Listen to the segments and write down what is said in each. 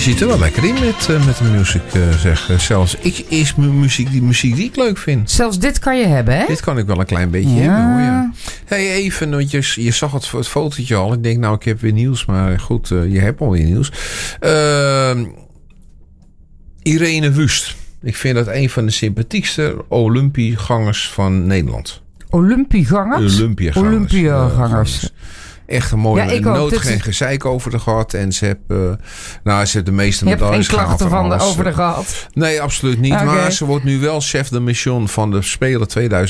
zit er wel lekker in met de muziek, zeg. Zelfs muziek die ik leuk vind. Zelfs dit kan je hebben, hè? Dit kan ik wel een klein beetje hebben, hoor, ja. Hey, even, want je zag het fotootje al. Ik denk, nou, ik heb weer nieuws. Maar goed, je hebt alweer nieuws. Irene Wust. Ik vind dat een van de sympathiekste Olympiegangers van Nederland. Olympiagangers. Echt een mooie. Ja, nooit geen gezeik over de gehad. En ze heeft de meeste medailles gehaald. Je hebt geen klachten over de gehad? Nee, absoluut niet. Okay. Maar ze wordt nu wel chef de mission van de Spelen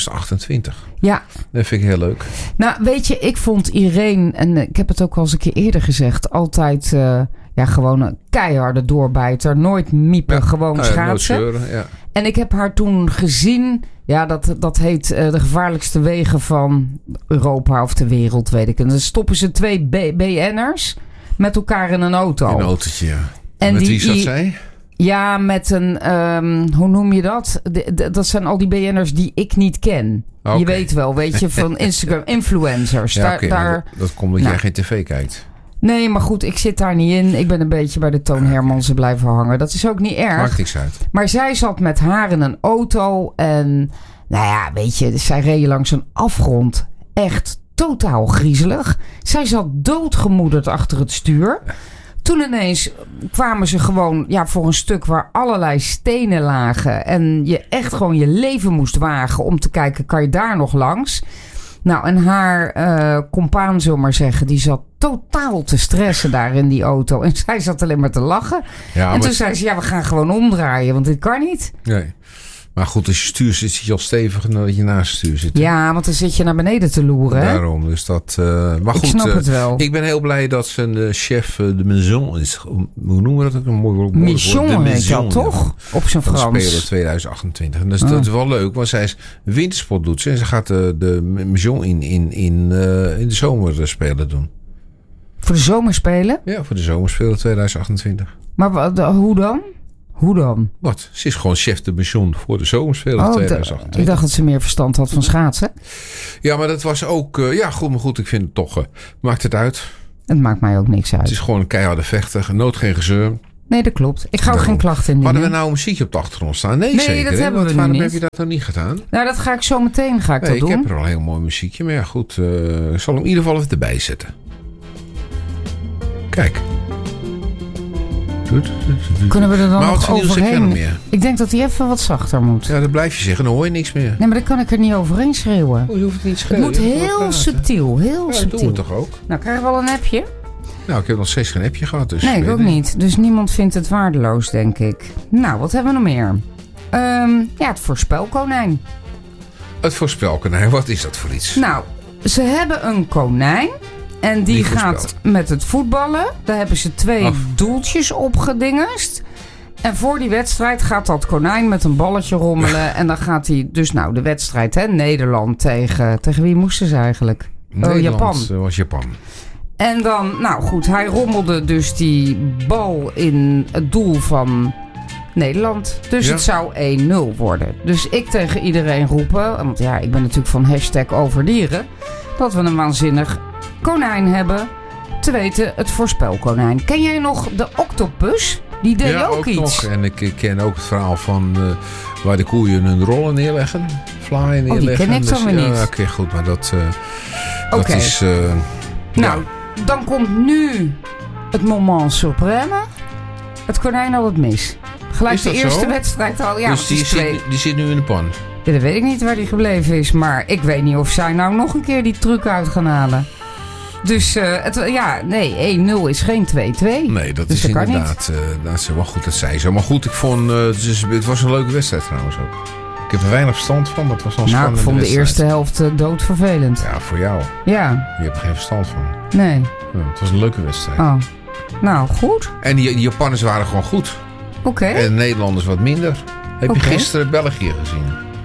2028. Ja. Dat vind ik heel leuk. Nou, weet je, ik vond Irene, en ik heb het ook al eens een keer eerder gezegd, altijd gewoon een keiharde doorbijter. Nooit miepen, gewoon schaatsen. Nooit zeuren, ja. En ik heb haar toen gezien. Ja, dat heet de gevaarlijkste wegen van Europa of de wereld, weet ik. En dan stoppen ze 2 BN'ers met elkaar in een auto. Een autootje, ja. En met wie zat zij? Ja, met een, hoe noem je dat? Dat zijn al die BN'ers die ik niet ken. Okay. Je weet wel, van Instagram influencers. Ja, dat komt omdat jij geen tv kijkt. Nee, maar goed, ik zit daar niet in. Ik ben een beetje bij de Toon Hermansen blijven hangen. Dat is ook niet erg. Maakt niks uit. Maar zij zat met haar in een auto. En nou ja, weet je, zij reden langs een afgrond. Echt totaal griezelig. Zij zat doodgemoederd achter het stuur. Toen ineens kwamen ze gewoon voor een stuk waar allerlei stenen lagen. En je echt gewoon je leven moest wagen om te kijken, kan je daar nog langs? Nou, en haar compaan, zullen we maar zeggen, die zat totaal te stressen daar in die auto. En zij zat alleen maar te lachen. Ja, en toen zei ze, we gaan gewoon omdraaien, want dit kan niet. Nee. Maar goed, als je stuur zit je al steviger dan dat je naast het stuur zit. Ja, want dan zit je naar beneden te loeren. Daarom, dus dat... maar goed, ik snap het wel. Ik ben heel blij dat zijn chef de maison is. Hoe noemen we dat ook? Een mooi woord. Mission heet dat toch? Op zijn Frans. Spelen 2028. En dat is wel leuk, want zij is wintersport doet ze. En ze gaat de mission in de zomerspelen doen. Voor de zomerspelen? Ja, voor de zomerspelen 2028. Maar hoe dan? Hoe dan? Wat? Ze is gewoon chef de mission voor de zomerspelen 2028. Ik dacht dat ze meer verstand had van schaatsen. Ja, maar dat was ook... goed, ik vind het toch... maakt het uit. Het maakt mij ook niks uit. Het is gewoon een keiharde vechter. Nood geen gezeur. Nee, dat klopt. Ik ga ook geen klachten indienen. Hadden we nou een muziekje op de achtergrond staan? Nee, zeker. Dat hebben we nu niet. Heb je dat nog niet gedaan? Nou, dat ga ik zo meteen doen. Ik heb er al een heel mooi muziekje. Maar ja, goed. Ik zal hem in ieder geval even erbij zetten. Kijk. Kunnen we er dan nog overheen? Ik denk dat hij even wat zachter moet. Ja, dat blijf je zeggen. Dan hoor je niks meer. Nee, maar dan kan ik er niet overheen schreeuwen. Je hoeft het niet te schreeuwen. Het moet heel subtiel. Heel subtiel. Dat doen we toch ook? Nou, krijgen we al een appje? Nou, ik heb nog steeds geen appje gehad. Dus nee, ik ook niet. Dus niemand vindt het waardeloos, denk ik. Nou, wat hebben we nog meer? Het voorspelkonijn. Het voorspelkonijn, wat is dat voor iets? Nou, ze hebben een konijn. En die gaat met het voetballen. Daar hebben ze 2 doeltjes opgedingest. En voor die wedstrijd gaat dat konijn met een balletje rommelen. En dan gaat hij dus de wedstrijd, hè, Nederland tegen wie moesten ze eigenlijk? Japan. Was Japan. En dan, hij rommelde dus die bal in het doel van Nederland. Dus het zou 1-0 worden. Dus ik tegen iedereen roepen, want ik ben natuurlijk van #overdieren, dat we een waanzinnig konijn hebben. Te weten, het voorspelkonijn. Ken jij nog de octopus? Die deed ook iets. Nog. En ik ken ook het verhaal van waar de koeien hun rollen neerleggen. Vlaaien neerleggen. Die ken ik dan weer niet. Ja, oké, goed. Maar dat is... dan komt nu het moment suprême. Het konijn had het mis. Gelijk de eerste wedstrijd al. Ja, dus die zit nu in de pan. Ja, dat weet ik niet waar die gebleven is. Maar ik weet niet of zij nou nog een keer die truc uit gaan halen. Dus 1-0 is geen 2-2. Nee, dat dus is inderdaad... dat is wel goed, dat zei ze. Maar goed, ik vond... het was een leuke wedstrijd trouwens ook. Ik heb er weinig verstand van, maar het was wel spannend. Ik vond de eerste helft doodvervelend. Ja, voor jou. Ja. Je hebt er geen verstand van. Nee. Ja, het was een leuke wedstrijd. Oh. Nou, goed. En die Japanners waren gewoon goed. Oké. En de Nederlanders wat minder. Heb je gisteren België gezien?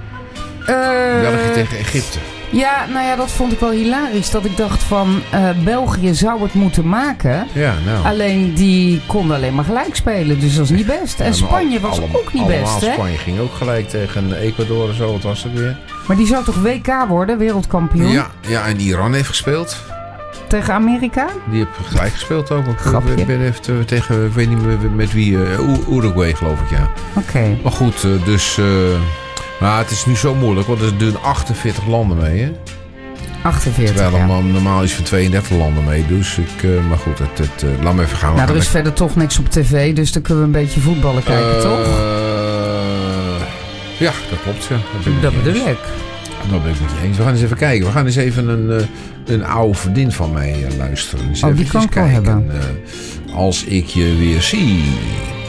België tegen Egypte. Ja, dat vond ik wel hilarisch. Dat ik dacht van, België zou het moeten maken. Ja, nou. Alleen die konden alleen maar gelijk spelen. Dus dat is niet best. En Spanje was ook niet best, hè? Spanje ging ook gelijk tegen Ecuador en zo. Wat was het weer? Maar die zou toch WK worden, wereldkampioen? Ja, en Iran heeft gespeeld. Tegen Amerika? Die heeft gelijk gespeeld ook. Grapje. Ik ben even tegen, ik weet niet meer met wie, Uruguay geloof ik, ja. Oké. Maar goed, dus... maar het is nu zo moeilijk, want er doen 48 landen mee, hè? 48, terwijl ja. er normaal is van 32 landen mee. Dus maar goed, laat me even gaan. Nou, er is verder toch niks op tv, dus dan kunnen we een beetje voetballen kijken, toch? Ja, dat klopt, ja. Dat bedoel ik. Dat ben ik met je eens. We gaan eens even kijken. We gaan eens even een oude vriendin van mij luisteren. Dus die kan ik wel hebben. Als ik je weer zie...